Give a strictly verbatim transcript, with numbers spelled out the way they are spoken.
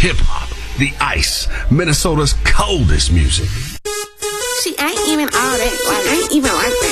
hip-hop, the ice, Minnesota's coldest music. She ain't even all that. Like, ain't even like that.